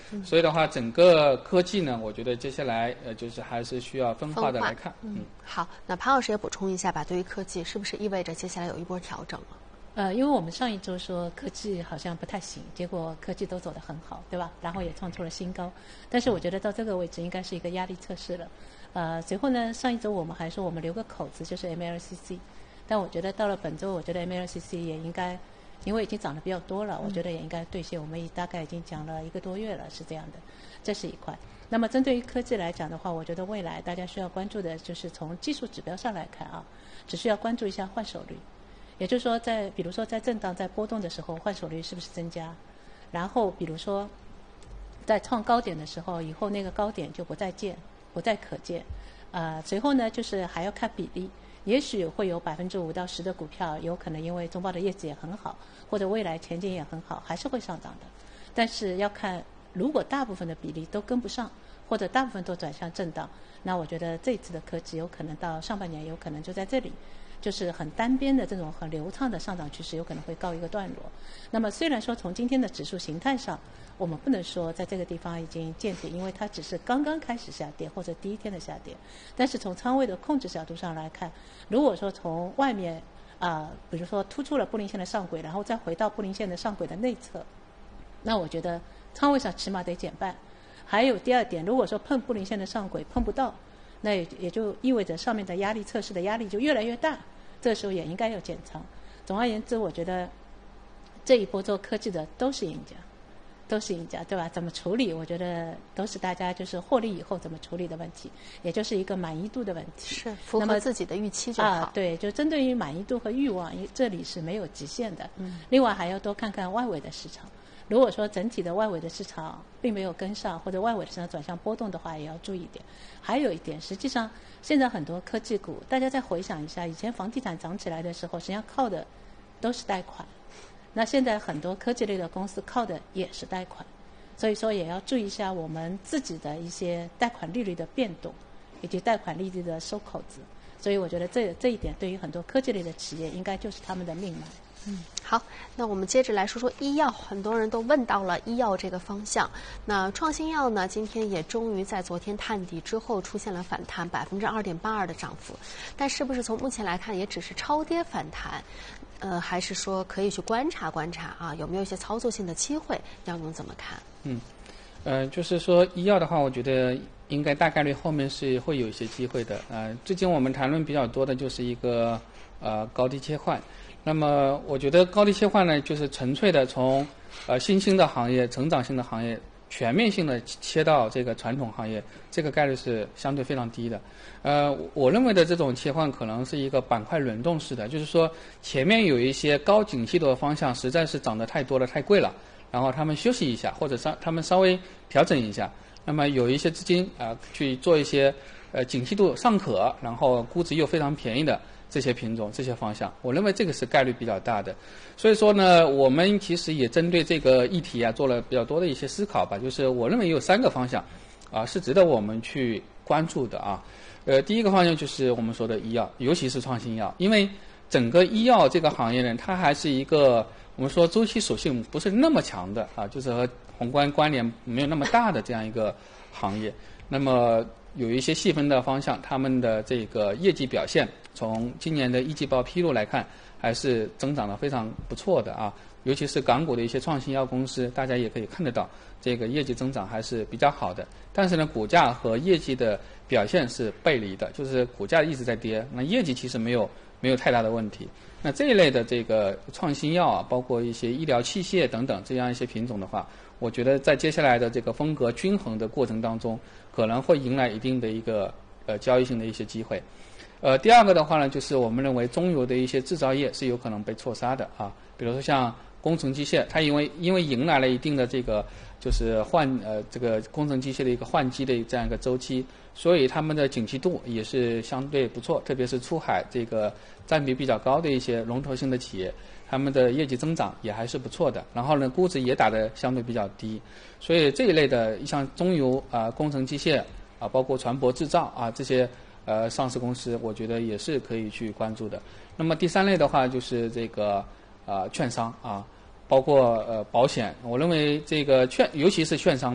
所以的话，整个科技呢，我觉得接下来就是还是需要分化的来看。 好，那潘老师也补充一下吧，对于科技是不是意味着接下来有一波调整了？ 因为我们上一周说科技好像不太行，结果科技都走得很好，对吧？然后也创出了新高，但是我觉得到这个位置应该是一个压力测试了。随后呢，上一周我们还说我们留个口子，就是 MLCC， 但我觉得到了本周，我觉得 MLCC 也应该，因为已经涨得比较多了，我觉得也应该兑现。我们大概已经讲了1个多月了，是这样的，这是一块。那么针对于科技来讲的话，我觉得未来大家需要关注的就是从技术指标上来看啊，只需要关注一下换手率。也就是说比如说在震荡在波动的时候，换手率是不是增加？然后比如说在创高点的时候，以后那个高点就不再可见。随后呢，就是还要看比例，也许会有5%到10%的股票，有可能因为中报的业绩也很好，或者未来前景也很好，还是会上涨的。但是要看，如果大部分的比例都跟不上，或者大部分都转向震荡，那我觉得这一次的科技有可能到上半年有可能就在这里。就是很单边的这种很流畅的上涨趋势有可能会告一个段落。那么虽然说从今天的指数形态上，我们不能说在这个地方已经见底，因为它只是刚刚开始下跌或者第一天的下跌。但是从仓位的控制角度上来看，如果说从外面比如说突出了布林线的上轨，然后再回到布林线的上轨的内侧，那我觉得仓位上起码得减半。还有第二点，如果说碰布林线的上轨碰不到，那也就意味着上面的压力测试的压力就越来越大，这时候也应该要减仓。总而言之，我觉得这一波做科技的都是赢家，对吧？怎么处理，我觉得都是大家就是获利以后怎么处理的问题，也就是一个满意度的问题。 是符合自己的预期就好。 对，就针对于满意度和欲望，这里是没有极限的。另外还要多看看外围的市场。如果说整体的外围的市场并没有跟上，或者外围的市场转向波动的话，也要注意一点。还有一点，实际上现在很多科技股，大家再回想一下，以前房地产涨起来的时候，实际上靠的都是贷款。那现在很多科技类的公司靠的也是贷款，所以说也要注意一下我们自己的一些贷款利率的变动，以及贷款利率的收口子。所以我觉得这一点对于很多科技类的企业，应该就是他们的命脉。 好，那我们接着来说说医药，很多人都问到了医药这个方向。那创新药呢，今天也终于在昨天探底之后出现了反弹，2.82%的涨幅。但是不是从目前来看，也只是超跌反弹？还是说可以去观察观察啊，有没有一些操作性的机会？杨勇怎么看？ 就是说医药的话，我觉得应该大概率后面是会有一些机会的。最近我们谈论比较多的就是一个高低切换。那么我觉得高低切换呢，就是纯粹的从新兴的行业、成长性的行业全面性的切到这个传统行业，这个概率是相对非常低的。我认为的这种切换可能是一个板块轮动式的，就是说前面有一些高景气的方向实在是涨得太多了、太贵了，然后他们休息一下，或者他们稍微调整一下，那么有一些资金去做一些景气度尚可，然后估值又非常便宜的这些品种、这些方向，我认为这个是概率比较大的。所以说呢，我们其实也针对这个议题做了比较多的一些思考吧。就是我认为有3个方向是值得我们去关注的啊。第一个方向就是我们说的医药，尤其是创新药，因为整个医药这个行业呢，它还是一个我们说周期属性不是那么强的就是和宏观关联没有那么大的这样一个行业。那么有一些细分的方向，他们的这个业绩表现，从今年的一季报披露来看，还是增长得非常不错的尤其是港股的一些创新药公司，大家也可以看得到，这个业绩增长还是比较好的。但是呢，股价和业绩的表现是背离的，就是股价一直在跌，那业绩其实没有太大的问题。那这一类的这个创新药包括一些医疗器械等等这样一些品种的话，我觉得在接下来的这个风格均衡的过程当中，可能会迎来一定的一个交易性的一些机会。第二个的话呢，就是我们认为中游的一些制造业是有可能被错杀的比如说像工程机械，它因为迎来了一定的这个就是这个工程机械的一个换机的这样一个周期，所以他们的景气度也是相对不错，特别是出海这个占比比较高的一些龙头性的企业，他们的业绩增长也还是不错的。然后呢，估值也打得相对比较低，所以这一类的像中游工程机械包括船舶制造这些上市公司，我觉得也是可以去关注的。那么第3类的话就是这个券商包括保险，我认为这个尤其是券商